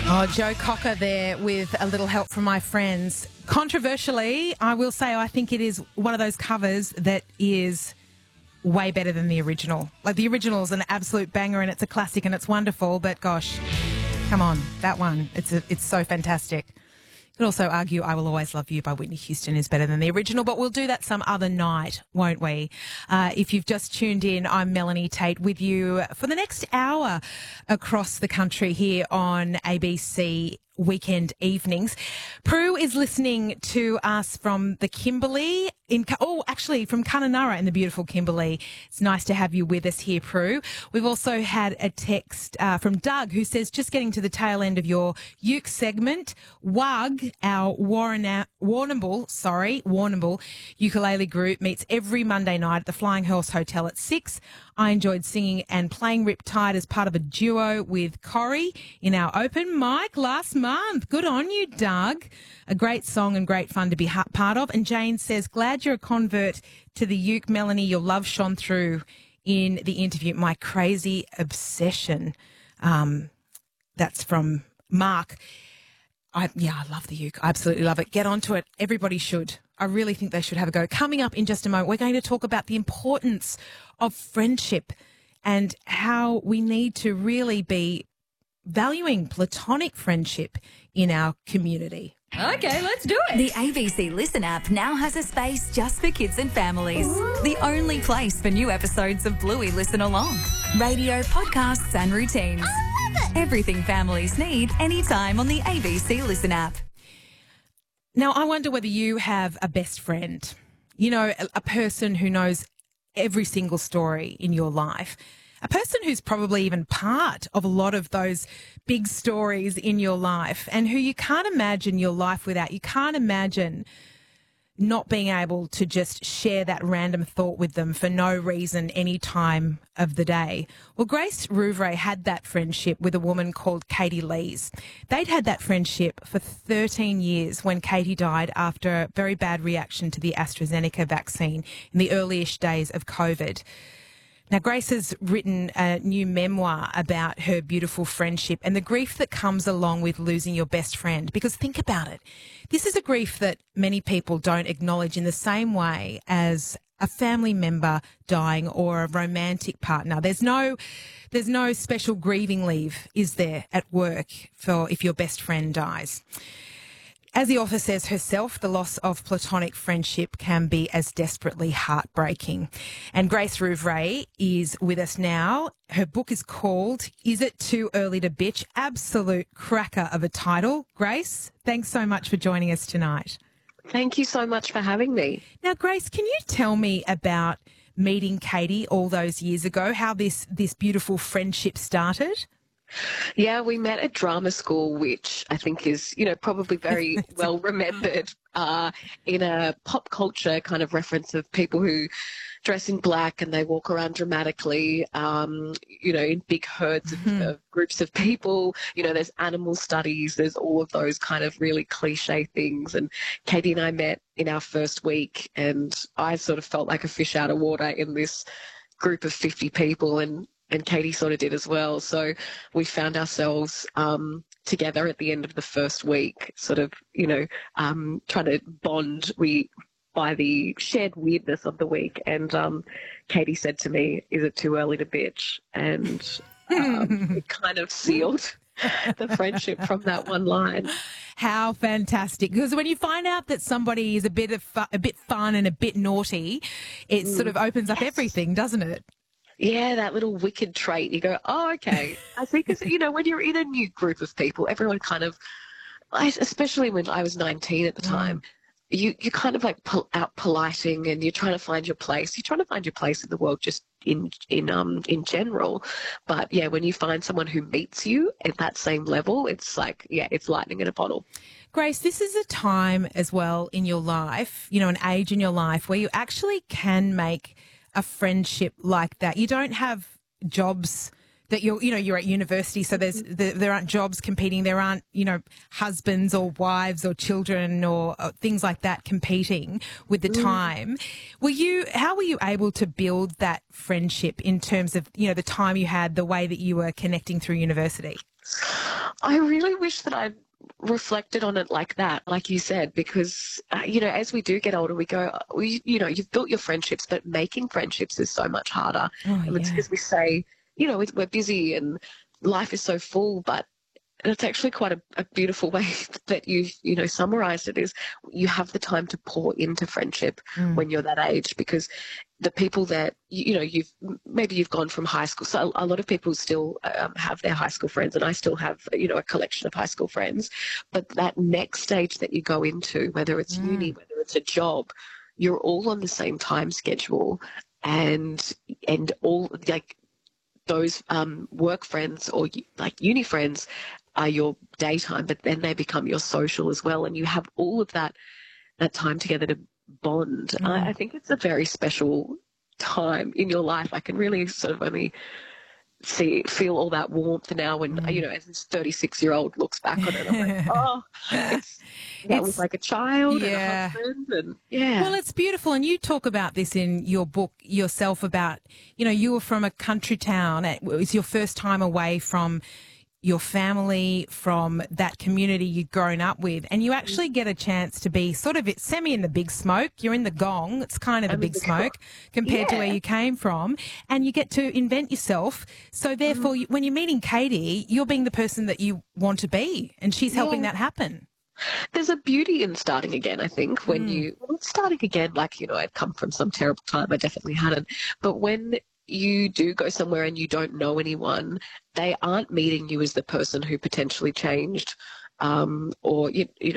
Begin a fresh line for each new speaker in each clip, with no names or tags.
Oh, Joe Cocker there with a little help from my friends. Controversially, I will say I think it is one of those covers that is way better than the original. Like, the original is an absolute banger and it's a classic and it's wonderful, but gosh, come on, that one, it's so fantastic. You could also argue I Will Always Love You by Whitney Houston is better than the original, but we'll do that some other night, won't we? If you've just tuned in, I'm Melanie Tate with you for the next hour across the country here on ABC Weekend Evenings. Prue is listening to us from the Kimberley from Kununurra in the beautiful Kimberley. It's nice to have you with us here, Prue. We've also had a text from Doug who says, just getting to the tail end of your uke segment, WUG, our Warrnambool ukulele group, meets every Monday night at the Flying Horse Hotel at 6. I enjoyed singing and playing Riptide as part of a duo with Corrie in our open mic last month. Good on you, Doug. A great song and great fun to be part of. And Jane says, glad you're a convert to the uke, Melanie. Your love shone through in the interview. My crazy obsession. That's from Mark. I love the uke. I absolutely love it. Get onto it. Everybody should. I really think they should have a go. Coming up in just a moment, we're going to talk about the importance of friendship and how we need to really be valuing platonic friendship in our community.
Okay, let's do it. The ABC Listen app now has a space just for kids and families. Ooh. The only place for new episodes of Bluey Listen Along. Radio, podcasts and routines. I love it. Everything families need anytime on the ABC Listen app.
Now, I wonder whether you have a best friend, you know, a person who knows every single story in your life, a person who's probably even part of a lot of those big stories in your life and who you can't imagine your life without. You can't imagine not being able to just share that random thought with them for no reason any time of the day. Well, Grace Rouvray had that friendship with a woman called Katie Lees. They'd had that friendship for 13 years when Katie died after a very bad reaction to the AstraZeneca vaccine in the early-ish days of COVID. Now, Grace has written a new memoir about her beautiful friendship and the grief that comes along with losing your best friend. Because think about it. This is a grief that many people don't acknowledge in the same way as a family member dying or a romantic partner. There's no special grieving leave, is there, at work for if your best friend dies. As the author says herself, the loss of platonic friendship can be as desperately heartbreaking. And Grace Rouvray is with us now. Her book is called Is It Too Early to Bitch? Absolute cracker of a title. Grace, thanks so much for joining us tonight.
Thank you so much for having me.
Now, Grace, can you tell me about meeting Katie all those years ago, how this beautiful friendship started?
Yeah, we met at drama school, which I think is, probably very well remembered in a pop culture kind of reference of people who dress in black and they walk around dramatically, in big herds of groups of people. There's animal studies, there's all of those kind of really cliche things. And Katie and I met in our first week and I sort of felt like a fish out of water in this group of 50 people and Katie sort of did as well. So we found ourselves together at the end of the first week, sort of, trying to bond by the shared weirdness of the week. And Katie said to me, is it too early to bitch? And it kind of sealed the friendship from that one line.
How fantastic. Because when you find out that somebody is a bit fun and a bit naughty, it sort of opens up everything, doesn't it?
Yeah, that little wicked trait. You go, oh, okay. I think, when you're in a new group of people, everyone kind of, especially when I was 19 at the time, you kind of like out politing and you're trying to find your place. You're trying to find your place in the world just in general. But yeah, when you find someone who meets you at that same level, it's like, it's lightning in a bottle.
Grace, this is a time as well in your life, an age in your life where you actually can make a friendship like that. You don't have jobs that you're at university, so there aren't jobs competing. There aren't, husbands or wives or children or things like that competing with the time. How were you able to build that friendship in terms of, the time you had, the way that you were connecting through university?
I really wish that I'd reflected on it like that, like you said, because, as we do get older, we go, you've built your friendships, but making friendships is so much harder.
Oh,
And it's
yeah.
because we say, we're busy and life is so full, but it's actually quite a beautiful way that you summarized it is you have the time to pour into friendship when you're that age, because the people that, you've gone from high school. So a lot of people still have their high school friends, and I still have, a collection of high school friends. But that next stage that you go into, whether it's uni, whether it's a job, you're all on the same time schedule, and all like those work friends or like uni friends are your daytime, but then they become your social as well, and you have all of that time together to bond. I think it's a very special time in your life. I can really sort of only feel all that warmth now when, as this 36-year-old looks back on it, I'm like, oh, that was like a child and a husband. And
Well, it's beautiful. And you talk about this in your book yourself about, you were from a country town. It was your first time away from your family, from that community you'd grown up with, and you actually get a chance to be sort of semi in the big smoke. You're in the gong. It's kind of the big smoke compared to where you came from, and you get to invent yourself. So therefore, when you're meeting Katie, you're being the person that you want to be, and she's helping that happen.
There's a beauty in starting again, I think, when starting again, like, I'd come from some terrible time. I definitely hadn't. But when you do go somewhere and you don't know anyone, they aren't meeting you as the person who potentially changed, or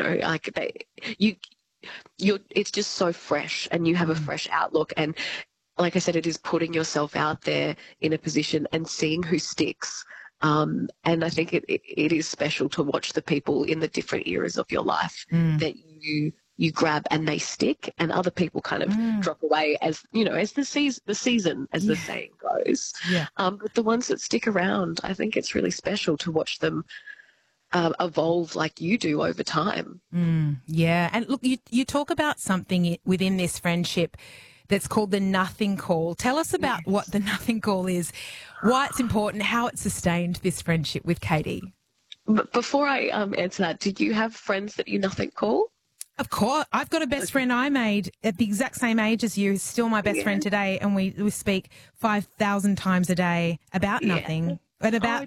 it's just so fresh, and you have a fresh outlook. And like I said, it is putting yourself out there in a position and seeing who sticks. And I think it is special to watch the people in the different eras of your life that you grab and they stick, and other people kind of drop away as the season, as the saying goes. But the ones that stick around, I think it's really special to watch them evolve like you do over time.
Yeah. And look, you talk about something within this friendship that's called the nothing call. Tell us about what the nothing call is, why it's important, how it sustained this friendship with Katie.
But before I answer that, did you have friends that you nothing call?
Of course. I've got a best friend I made at the exact same age as you, still my best friend today, and we speak 5,000 times a day about nothing. And about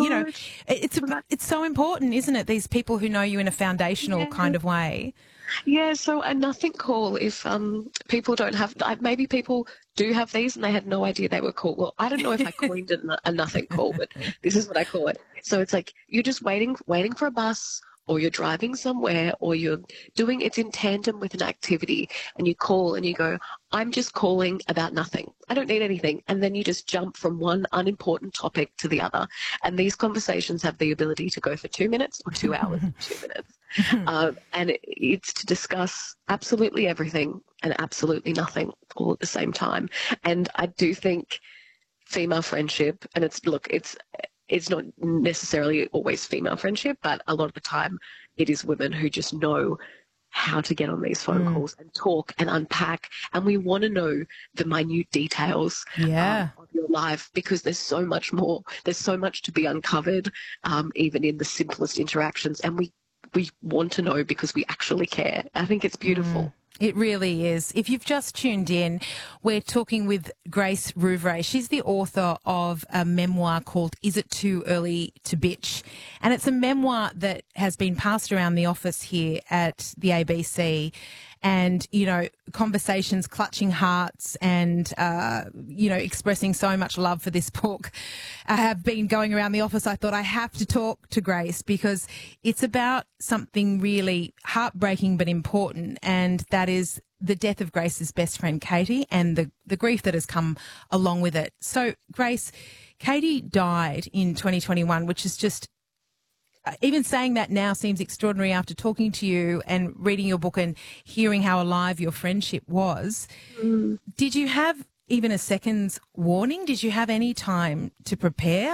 it's so important, isn't it? These people who know you in a foundational kind of way.
Yeah, so a nothing call, if people don't have, maybe people do have these and they had no idea they were called. Well, I don't know if I coined it a nothing call, but this is what I call it. So it's like you're just waiting for a bus, or you're driving somewhere, or you're doing it's in tandem with an activity, and you call and you go, I'm just calling about nothing. I don't need anything. And then you just jump from one unimportant topic to the other. And these conversations have the ability to go for 2 minutes or 2 hours and 2 minutes. And it's to discuss absolutely everything and absolutely nothing all at the same time. And I do think female friendship, and it's not necessarily always female friendship, but a lot of the time it is women who just know how to get on these phone calls and talk and unpack. And we want to know the minute details of your life, because there's so much more. There's so much to be uncovered, even in the simplest interactions. And we want to know because we actually care. I think it's beautiful.
It really is. If you've just tuned in, we're talking with Grace Rouvray. She's the author of a memoir called Is It Too Early to Bitch? And it's a memoir that has been passed around the office here at the ABC. And, conversations, clutching hearts and, expressing so much love for this book have been going around the office. I thought I have to talk to Grace because it's about something really heartbreaking but important, and that is the death of Grace's best friend, Katie, and the grief that has come along with it. So, Grace, Katie died in 2021, which is just, even saying that now seems extraordinary after talking to you and reading your book and hearing how alive your friendship was. Did you have even a second's warning? Did you have any time to prepare?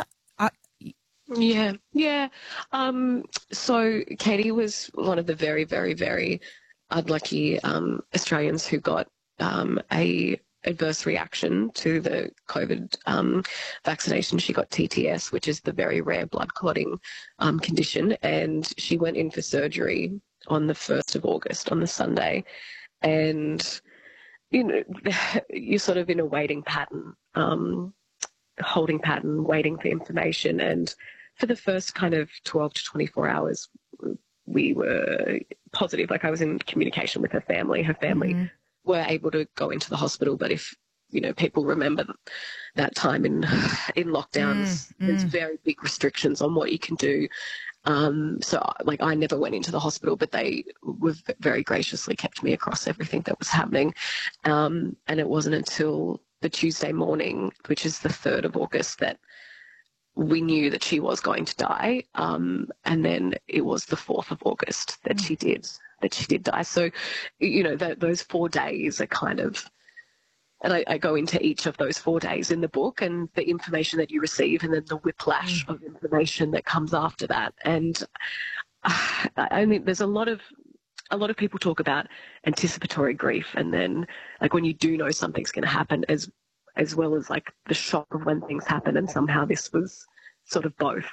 Yeah. So Katie was one of the very, very, very unlucky Australians who got a adverse reaction to the COVID vaccination. She got TTS, which is the very rare blood clotting condition, and she went in for surgery on the 1st of August, on the Sunday. And, you know, you're sort of in a waiting pattern, holding pattern, waiting for information. And for the first kind of 12 to 24 hours, we were positive. Like, I was in communication with her family. Her family were able to go into the hospital. But if, you know, people remember that time in lockdowns, there's very big restrictions on what you can do. So, like, I never went into the hospital, but they were very graciously kept me across everything that was happening. And it wasn't until the Tuesday morning, which is the 3rd of August, that we knew that she was going to die. And then it was the 4th of August that she did die. So, you know, those 4 days are kind of, and I go into each of those 4 days in the book, and the information that you receive, and then the whiplash of information that comes after that. And I think there's a lot of people talk about anticipatory grief, and then, like, when you do know something's going to happen, as well as, like, the shock of when things happen. And somehow this was sort of both,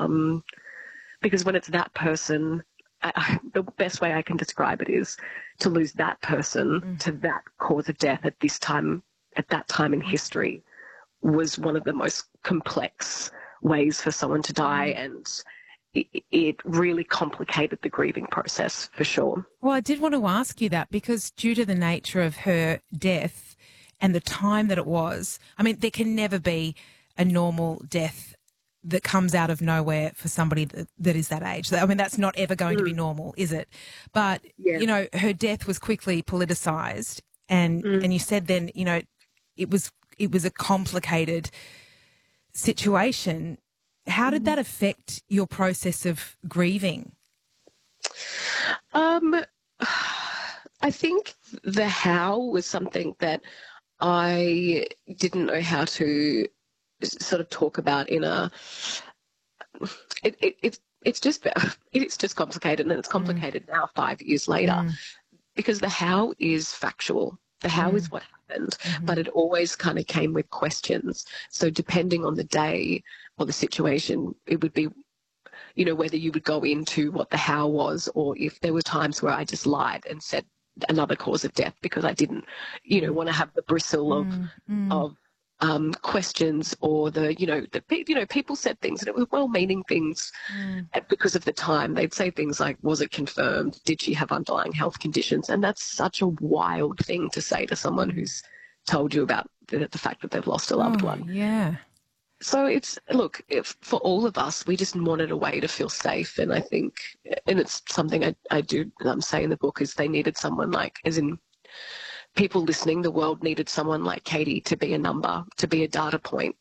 because when it's that person, the best way I can describe it is to lose that person to that cause of death at that time in history was one of the most complex ways for someone to die, and it really complicated the grieving process for sure.
Well, I did want to ask you that, because due to the nature of her death and the time that it was, I mean, there can never be a normal death that comes out of nowhere for somebody that is that age. I mean, that's not ever going to be normal, is it? But, you know, her death was quickly politicised, and you said then, you know, it was a complicated situation. How did that affect your process of grieving?
I think the how was something that I didn't know how to sort of talk about in a. It's just complicated, and it's complicated now 5 years later, because the how is factual. The how is what happened, but it always kind of came with questions. So depending on the day or the situation, it would be, you know, whether you would go into what the how was, or if there were times where I just lied and said another cause of death because I didn't, you know, want to have the bristle of questions, or people said things, and it were well-meaning things because of the time. They'd say things like, was it confirmed? Did she have underlying health conditions? And that's such a wild thing to say to someone who's told you about the fact that they've lost a loved one.
Yeah.
So for all of us, we just wanted a way to feel safe. And I think, and it's something I do say in the book, is they needed someone like, as in people listening, the world needed someone like Katie to be a number, to be a data point.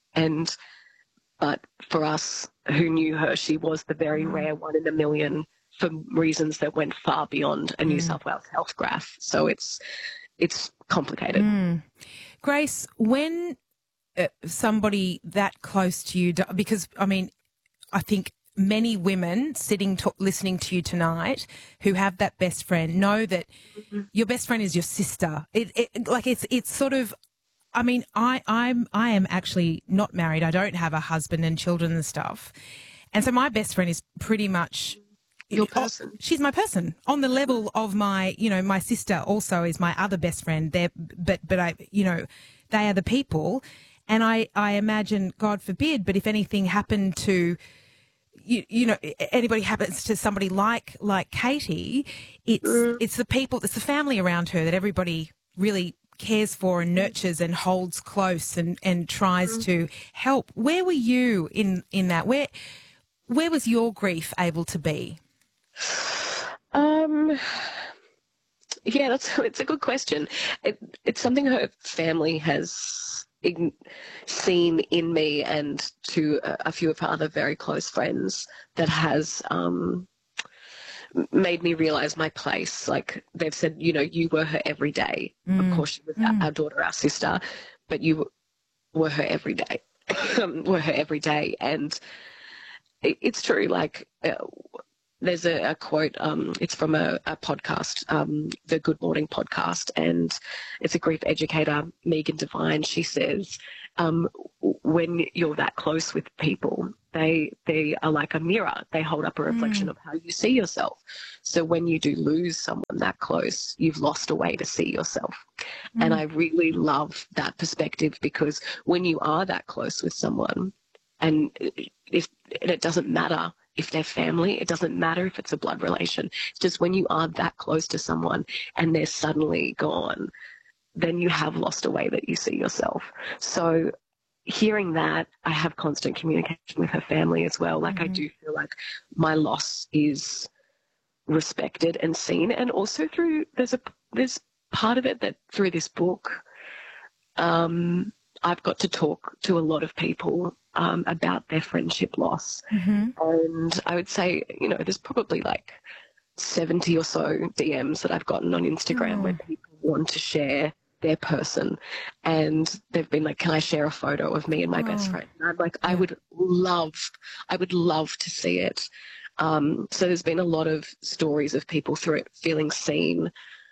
But for us who knew her, she was the very rare one in a million, for reasons that went far beyond a New South Wales health graph. So it's complicated.
Grace, when somebody that close to you, because, I mean, I think many women listening to you tonight who have that best friend know that your best friend is your sister. It's sort of, I mean, I am actually not married. I don't have a husband and children and stuff. And so my best friend is pretty much
your person.
She's my person on the level of my, you know, my sister also is my other best friend there, but I, you know, they are the people. And I imagine, God forbid, but if anything happened to, you know, anybody happens to somebody like Katie, it's the people, it's the family around her that everybody really cares for and nurtures and holds close and tries to help. Where were you in that? Where was your grief able to be?
Yeah, it's a good question. It's something her family has seen in me and to a few of her other very close friends that has made me realize my place. Like they've said, you know, you were her every day. Of course, she was our daughter, our sister, but you were her every day. And it's true. Like there's a quote, it's from a podcast, the Good Morning podcast, and it's a grief educator, Megan Devine. She says, when you're that close with people, they are like a mirror. They hold up a reflection of how you see yourself. So when you do lose someone that close, you've lost a way to see yourself. And I really love that perspective, because when you are that close with someone, and it doesn't matter if they're family, it doesn't matter if it's a blood relation. It's just when you are that close to someone and they're suddenly gone, then you have lost a way that you see yourself. So hearing that, I have constant communication with her family as well. Like, I do feel like my loss is respected and seen. And also there's part of it that through this book, I've got to talk to a lot of people about their friendship loss. And I would say, there's probably like 70 or so DMs that I've gotten on Instagram where people want to share their person, and they've been like, can I share a photo of me and my best friend? And I'm like, I would love to see it. So there's been a lot of stories of people through it feeling seen,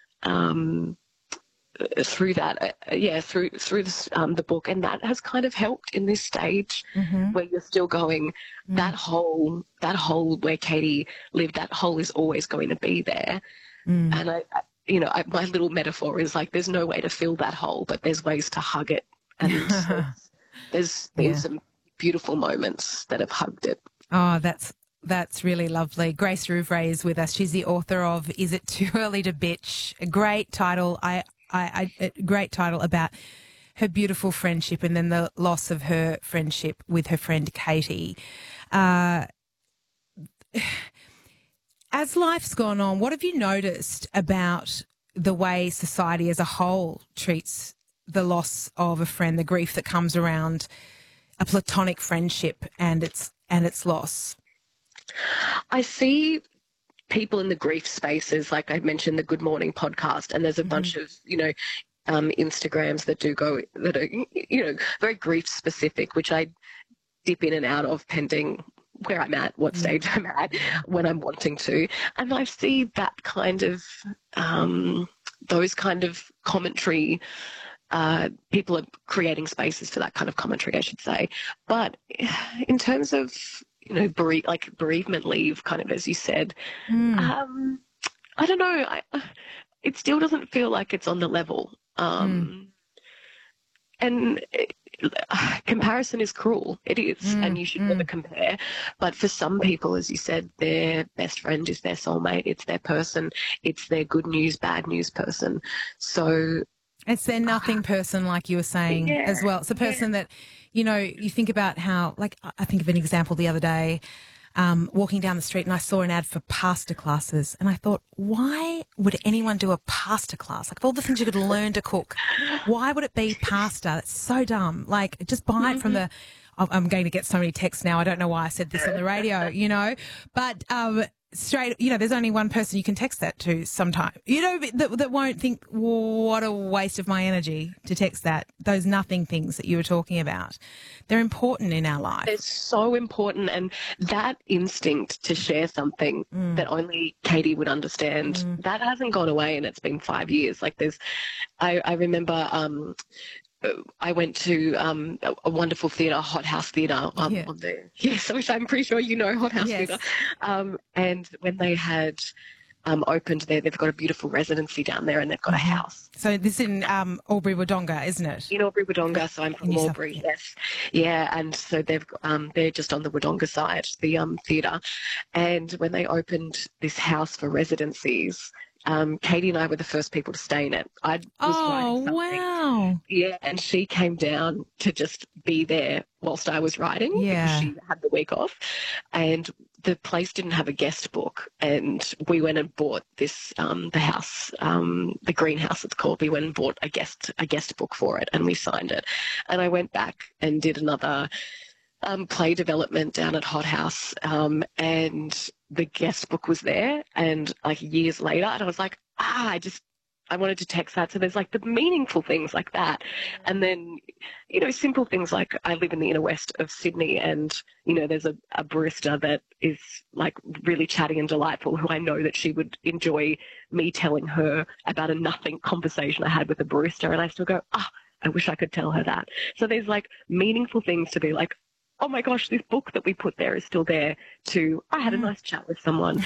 through that, through this, the book, and that has kind of helped in this stage where you're still going, that hole where Katie lived, that hole is always going to be there. And my little metaphor is like, there's no way to fill that hole, but there's ways to hug it, and there's been some beautiful moments that have hugged it.
Oh, that's really lovely. Grace Rouvray is with us. She's the author of Is It Too Early to Bitch? A great title. A great title about her beautiful friendship and then the loss of her friendship with her friend Katie. As life's gone on, what have you noticed about the way society as a whole treats the loss of a friend, the grief that comes around a platonic friendship and its loss?
I see people in the grief spaces, like I mentioned, the Good Morning podcast, and there's a bunch of, Instagrams that are, very grief specific, which I dip in and out of pending where I'm at, what stage I'm at, when I'm wanting to. And I see that kind of, those kind of commentary, people are creating spaces for that kind of commentary, I should say. But in terms of, bereavement leave, kind of as you said, I don't know. It still doesn't feel like it's on the level. And comparison is cruel. It is, and you should never compare. But for some people, as you said, their best friend is their soulmate. It's their person. It's their good news, bad news person. So
it's their nothing person, like you were saying as well. It's a person that, you think about how, like, I think of an example the other day, walking down the street, and I saw an ad for pasta classes, and I thought, why would anyone do a pasta class? Like, of all the things you could learn to cook, why would it be pasta? That's so dumb. Like, just buy it from the... I'm going to get so many texts now. I don't know why I said this on the radio, but straight, there's only one person you can text that to sometime, that won't think, what a waste of my energy to text that. Those nothing things that you were talking about, they're important in our life.
They're so important, and that instinct to share something that only Katie would understand, that hasn't gone away, and it's been 5 years. Like, I remember I went to a wonderful theatre, Hot House Theatre, which I'm pretty sure Hot House Theatre. And when they had opened there, they've got a beautiful residency down there, and they've got a house.
So this is in Albury-Wodonga, isn't it?
In Albury-Wodonga, so I'm from Albury, yes. Yeah, and so they're just on the Wodonga side, the theatre. And when they opened this house for residencies, Katie and I were the first people to stay in it. I was writing something.
Wow.
Yeah, and she came down to just be there whilst I was writing because she had the week off. And the place didn't have a guest book, and we went and bought this, the house, the greenhouse it's called. We went and bought a guest book for it, and we signed it. And I went back and did another play development down at Hot House, and the guest book was there, and like years later, and I was like, I just I wanted to text that. So there's like the meaningful things like that. And then, simple things like I live in the inner west of Sydney and, there's a barista that is like really chatty and delightful who I know that she would enjoy me telling her about a nothing conversation I had with a barista. And I still go, I wish I could tell her that. So there's like meaningful things to be like, oh my gosh, this book that we put there is still there, to I had a nice chat with someone.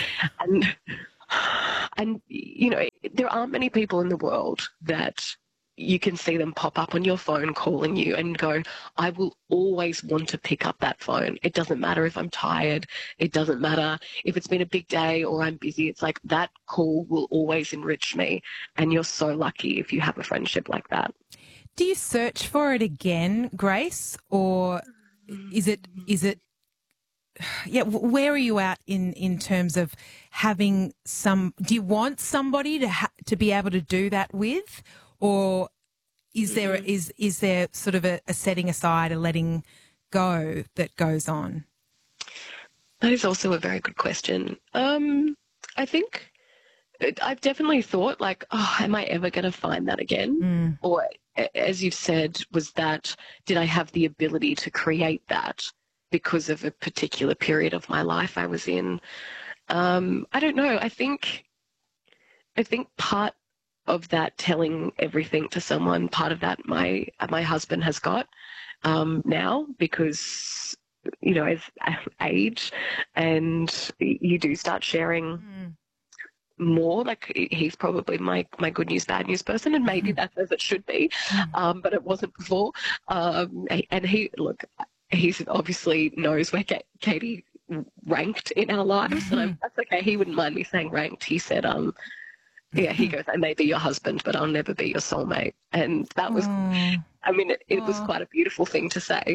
And there aren't many people in the world that you can see them pop up on your phone calling you and go, I will always want to pick up that phone. It doesn't matter if I'm tired. It doesn't matter if it's been a big day or I'm busy. It's like that call will always enrich me. And you're so lucky if you have a friendship like that.
Do you search for it again, Grace, or is it where are you at in terms of having do you want somebody to be able to do that with, or is there is there sort of a setting aside, a letting go that goes on?
That is also a very good question. I think I've definitely thought like, am I ever going to find that again? Or as you've said, did I have the ability to create that because of a particular period of my life I was in? I don't know. I think part of that telling everything to someone, part of that my husband has got now, because as age and you do start sharing more. Like he's probably my good news, bad news person, and maybe that's as it should be, but it wasn't before. And he's obviously knows where Katie ranked in our lives, and that's okay. He wouldn't mind me saying ranked. He said, he goes, I may be your husband, but I'll never be your soulmate. And that was, it was quite a beautiful thing to say.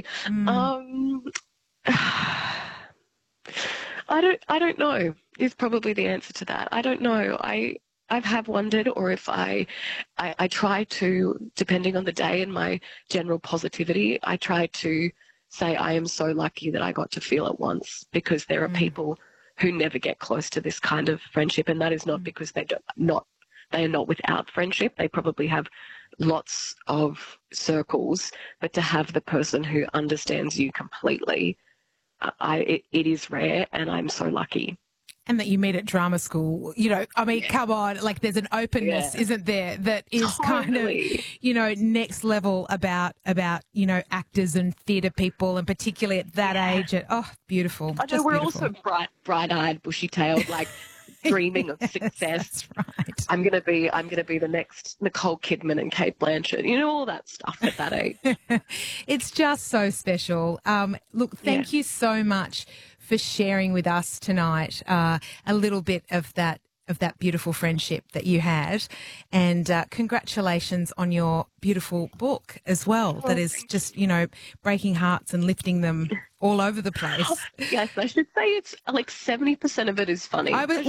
I don't know is probably the answer to that. I don't know. I have wondered, or if I try to, depending on the day and my general positivity, I try to say I am so lucky that I got to feel it once, because there are people who never get close to this kind of friendship, and that is not because they are not without friendship. They probably have lots of circles, but to have the person who understands you completely, it is rare, and I'm so lucky.
And that you meet at drama school, come on, like there's an openness, isn't there, that is kind of, next level about actors and theatre people, and particularly at that age. Beautiful.
I know, we're also bright-eyed, bushy-tailed, like dreaming of success.
That's right.
I'm gonna be the next Nicole Kidman and Cate Blanchett, all that stuff at that age.
It's just so special. Look, thank you so much for sharing with us tonight a little bit of that beautiful friendship that you had, and congratulations on your beautiful book as well. That is just breaking hearts and lifting them all over the place.
Yes, I should say it's like 70% of it is funny.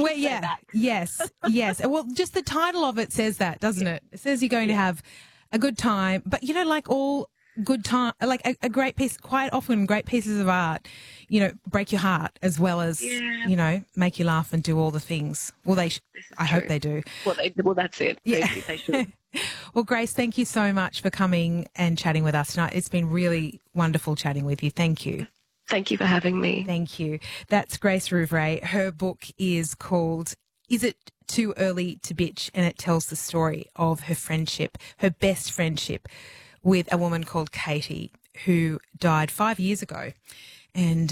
Yes. Well, just the title of it says that, doesn't it? It says you're going to have a good time, but like all good time, like a great piece, quite often great pieces of art, break your heart as well as, make you laugh and do all the things. Well, I hope they do.
Well, that's it.
Yeah.
They should.
Well, Grace, thank you so much for coming and chatting with us tonight. It's been really wonderful chatting with you. Thank you.
Thank you for having me.
Thank you. That's Grace Rouvray. Her book is called Is It Too Early to Bitch? And it tells the story of her friendship, her best friendship, with a woman called Katie, who died 5 years ago. And,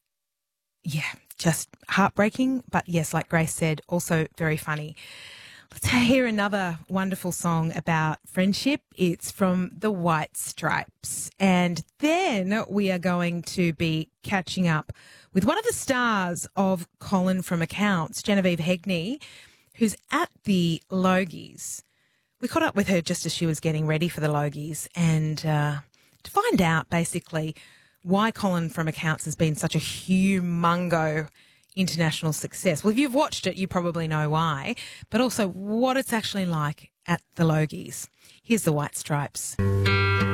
just heartbreaking. But yes, like Grace said, also very funny. Let's hear another wonderful song about friendship. It's from the White Stripes. And then we are going to be catching up with one of the stars of Colin from Accounts, Genevieve Hegney, who's at the Logies. We caught up with her just as she was getting ready for the Logies, and to find out basically why Colin from Accounts has been such a humongo international success. Well, if you've watched it, you probably know why, but also what it's actually like at the Logies. Here's the White Stripes.